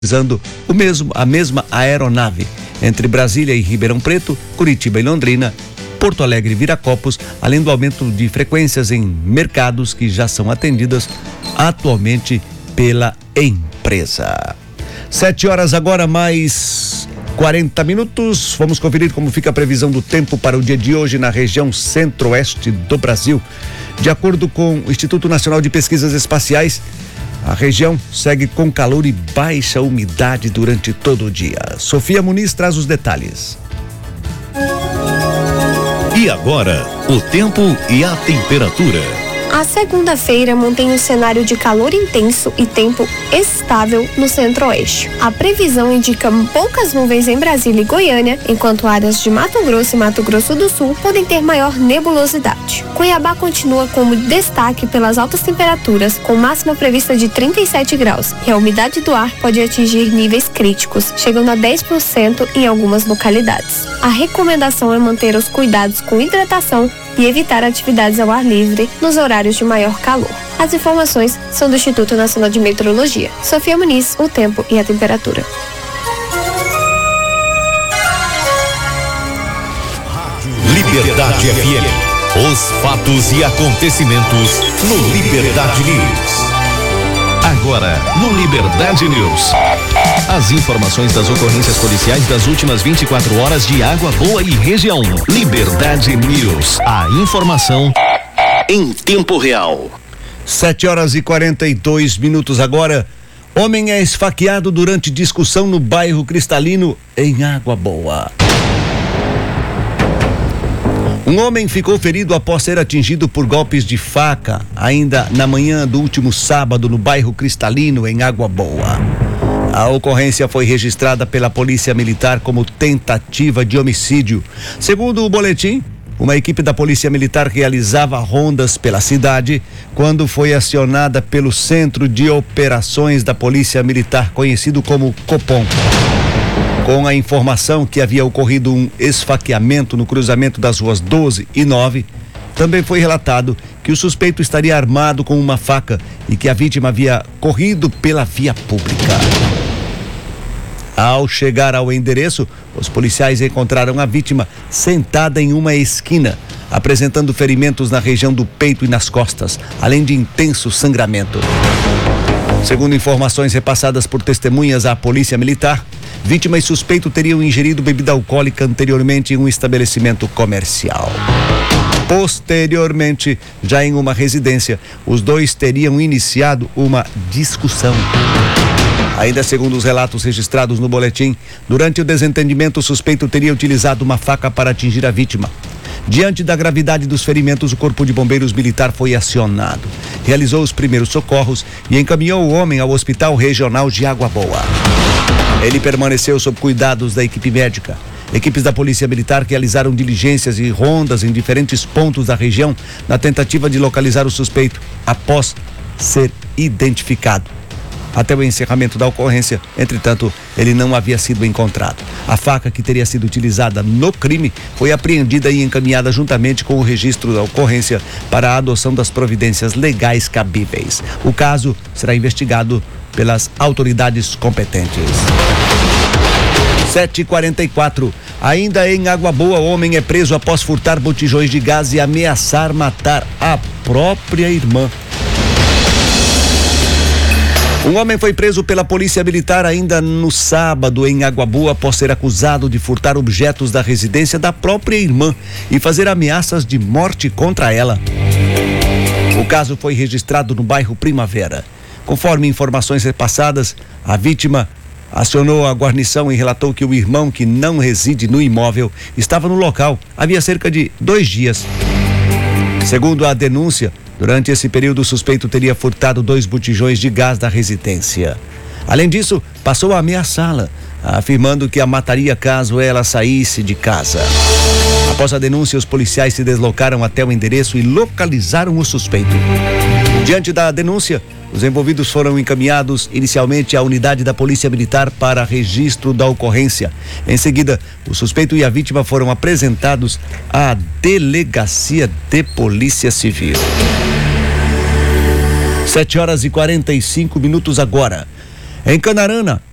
Usando a mesma aeronave entre Brasília e Ribeirão Preto, Curitiba e Londrina, Porto Alegre e Viracopos, além do aumento de frequências em mercados que já são atendidas atualmente pela empresa. 7 horas agora, mais 40 minutos. Vamos conferir como fica a previsão do tempo para o dia de hoje na região centro-oeste do Brasil. De acordo com o Instituto Nacional de Pesquisas Espaciais, a região segue com calor e baixa umidade durante todo o dia. Sofia Muniz traz os detalhes. E agora, o tempo e a temperatura. A segunda-feira mantém um cenário de calor intenso e tempo estável no centro-oeste. A previsão indica poucas nuvens em Brasília e Goiânia, enquanto áreas de Mato Grosso e Mato Grosso do Sul podem ter maior nebulosidade. Cuiabá continua como destaque pelas altas temperaturas, com máxima prevista de 37 graus, e a umidade do ar pode atingir níveis críticos, chegando a 10% em algumas localidades. A recomendação é manter os cuidados com hidratação e evitar atividades ao ar livre nos horários de maior calor. As informações são do Instituto Nacional de Meteorologia. Sofia Muniz, o tempo e a temperatura. Liberdade FM. Os fatos e acontecimentos no Liberdade News. Agora, no Liberdade News, as informações das ocorrências policiais das últimas 24 horas de Água Boa e região. Liberdade News, a informação em tempo real. 7 horas e 42 minutos agora. Homem é esfaqueado durante discussão no bairro Cristalino, em Água Boa. Um homem ficou ferido após ser atingido por golpes de faca, ainda na manhã do último sábado no bairro Cristalino, em Água Boa. A ocorrência foi registrada pela Polícia Militar como tentativa de homicídio. Segundo o boletim, uma equipe da Polícia Militar realizava rondas pela cidade quando foi acionada pelo Centro de Operações da Polícia Militar, conhecido como Copom. Com a informação que havia ocorrido um esfaqueamento no cruzamento das ruas 12 e 9, também foi relatado que o suspeito estaria armado com uma faca e que a vítima havia corrido pela via pública. Ao chegar ao endereço, os policiais encontraram a vítima sentada em uma esquina, apresentando ferimentos na região do peito e nas costas, além de intenso sangramento. Segundo informações repassadas por testemunhas à Polícia Militar, vítima e suspeito teriam ingerido bebida alcoólica anteriormente em um estabelecimento comercial. Posteriormente, já em uma residência, os dois teriam iniciado uma discussão. Ainda segundo os relatos registrados no boletim, durante o desentendimento, o suspeito teria utilizado uma faca para atingir a vítima. Diante da gravidade dos ferimentos, o Corpo de Bombeiros Militar foi acionado, realizou os primeiros socorros e encaminhou o homem ao Hospital Regional de Água Boa. Ele permaneceu sob cuidados da equipe médica. Equipes da Polícia Militar realizaram diligências e rondas em diferentes pontos da região na tentativa de localizar o suspeito após ser identificado. Até o encerramento da ocorrência, entretanto, ele não havia sido encontrado. A faca que teria sido utilizada no crime foi apreendida e encaminhada juntamente com o registro da ocorrência para a adoção das providências legais cabíveis. O caso será investigado pelas autoridades competentes. 7h44. Ainda em Água Boa, homem é preso após furtar botijões de gás e ameaçar matar a própria irmã. Um homem foi preso pela Polícia Militar ainda no sábado em Água Boa após ser acusado de furtar objetos da residência da própria irmã e fazer ameaças de morte contra ela. O caso foi registrado no bairro Primavera. Conforme informações repassadas, a vítima acionou a guarnição e relatou que o irmão, que não reside no imóvel, estava no local havia cerca de 2 dias. Segundo a denúncia, durante esse período o suspeito teria furtado 2 botijões de gás da residência. Além disso, passou a ameaçá-la, afirmando que a mataria caso ela saísse de casa. Após a denúncia, os policiais se deslocaram até o endereço e localizaram o suspeito. Diante da denúncia, os envolvidos foram encaminhados inicialmente à unidade da Polícia Militar para registro da ocorrência. Em seguida, o suspeito e a vítima foram apresentados à Delegacia de Polícia Civil. 7h45 agora. Em Canarana,